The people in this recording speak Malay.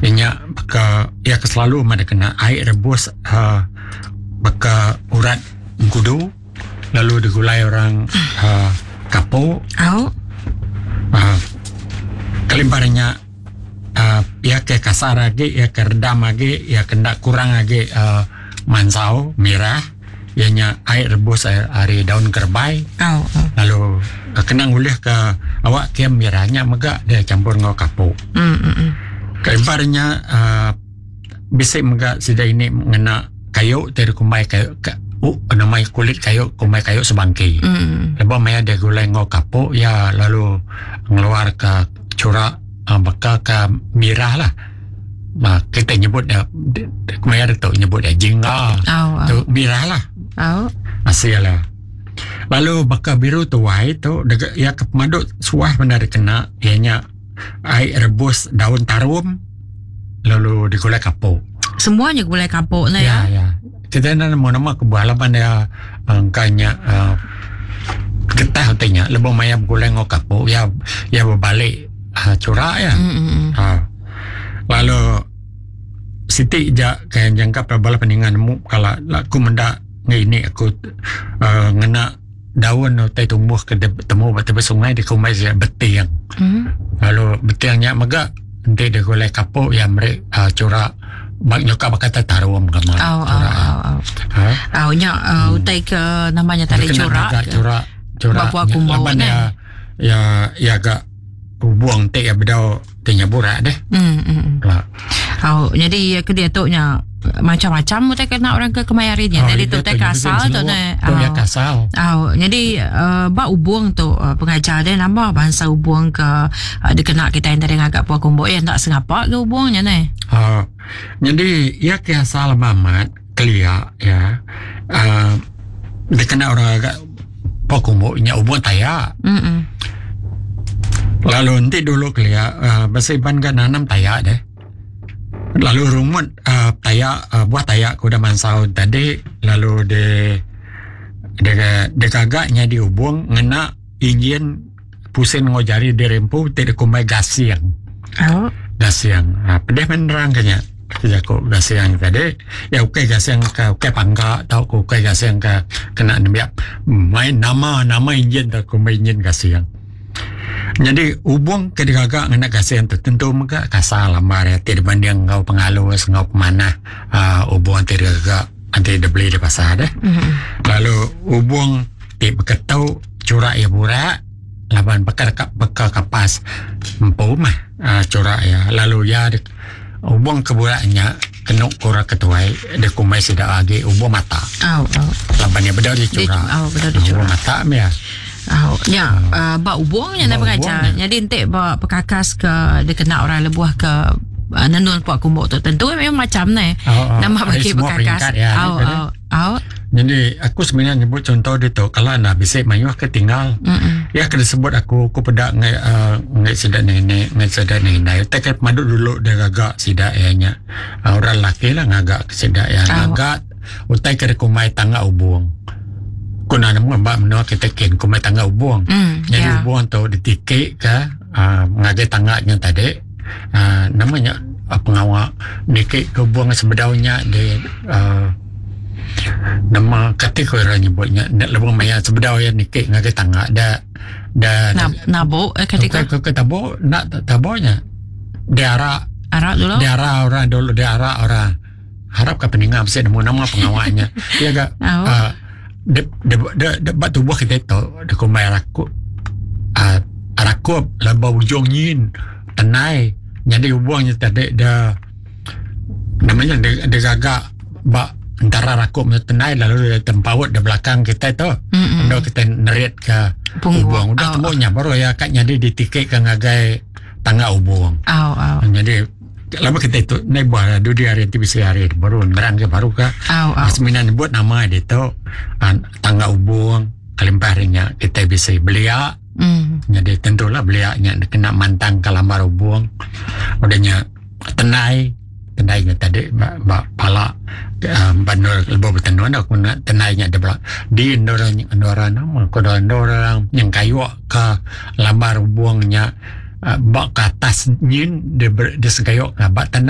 Ianya baka ia selalu ada kena air rebus baka urat kudu lalu digulai orang kapuk. Kelimparnya ia ke kasar lagi, ia ke redam lagi, ia kena kurang lagi mansau merah. Ianya air rebus dari daun kerbau. Lalu kena ngulih ke awak kiam merahnya megak dia campur ngau kapuk. Kelimparnya bisa megak sida ini mengena kayu dari kumai kayu namai kulit kayu kumai kayu sebangki. Lepas maya dia gulai ngau kapuk ya lalu ngeluar ke corak bakal ke mirah lah. Kita nyebut kumai ada tu nyebut jingga. Tu mirah lah. Asyik lah. Lalu bakal biru tu wai tu ya kemadut suah benar kena ianya air rebus daun tarum lalu digulai kapuk. Semuanya gulai kapuk lah ya. Ya. Kita nama kebalapan dia angkanya getah hatinya lebih maya gulai ngau kapuk ya berbalik corak ya. Lalu siti ja kayak jangka perbala peninganmu kalau aku mendak ini aku ngena daun tai tumbuh ke temu batu sungai di kumai dia betiang. Lalu betiangnya megak nanti dia gulai kapuk yang mereka corak bak nyoka bakata taruam kamar. Nya utai ke namanya tadi corak. Bapak aku mau ya agak buang teh ya bedau tehnya burak deh. Jadi kedua tu nya macam-macam mutai kena orang ke kemayarinnya. Jadi tu teh kasal tu ne. Kasal. Jadi ba ubuang tu pengajar dia nama bahasa ubuang ke dikena kita yang tadi ngagak puak kumbuk ya tak sengapa ke ubuangnya ne. Jadi ya kasal mamat kelia ya. Dikena orang agak puak kumbuknya ubuang taya. Lalu nanti dulu kelia bahasa Iban kan nanam taya deh. Lalu rumut buah tayak kuda mansau tadi lalu de kagaknya diubung ngena ingin pusing ngojari di rempu tidak kumai gasiang. Gasiang. Pedih menerang kanya. Ya kok gasiang tadi ya oke gasiang ke oke pangga tau ko oke gasiang ke kena nembiap main nama ingin tak kumai ingin gasiang. Jadi ubung kedegagak ngena kasihan tertentu maka kasar lambar ya tidak banding ngau pengalus ngau pemanah ubung kedegagak nanti dia beli di pasar deh. Lalu ubung berketau curak ya burak laban bekal kapas empu mah curak ya lalu ya ubung keburaknya kenuk kurak ketuai dia kumai sidak lagi ubung mata laban ya bedau di curak ubung mata ya. Ba ubungnya nak berkaca. Jadi entek ba pekakas ke dia kena orang lebuah ke nenun puak kumbuk tu tentu memang macam ni. Nama bagi pekakas. Jadi aku sebenarnya nyebut contoh dia tu kalau nak bisik mayuh ketinggal. Ya kena sebut aku pedak ngai sedak nenek ngai sedak nenek. Tak madut dulu dia gagak sedak ianya. Orang laki lah ngagak sedak ya ngagak utai ke kumai tangga ubung. Kuna namun mbak menua kita ken kumai tangga ubung. Jadi ubung tu ditikik ke ngagai tangganya tadi namanya pengawal dikik ke ubung sebedaunya di nama ketik orang nyebutnya lebih maya sebedau ya dikik ngagai tangga nabo ketika ke tabo nak tabonya diarak dulu orang dulu diarak orang harap ke peninggal mesti nama pengawalnya ya gak de batu buah kita itu de kumai rakup labau ujungin tenai jadi ubuangnya tadi dah namanya de gagak bak antara rakup tenai lalu dia tempawut di belakang kita itu udah kita nerit ke ubuang udah temunya baru ya kak jadi ditikik ke ngagai tangga ubuang jadi lama kita itu naik buah di hari itu bisa hari baru nerang ke baru ke asminan buat nama dia tu tangga ubung kalimparinya kita bisa belia jadi tentulah belianya kena mantang kalamar ubung udahnya tenainya tadi pala bandor lebih bertenuan aku nak tenainya di Indora nama Indora yang kayu ke lambar ubungnya bak ke atas nyin dia segayok bak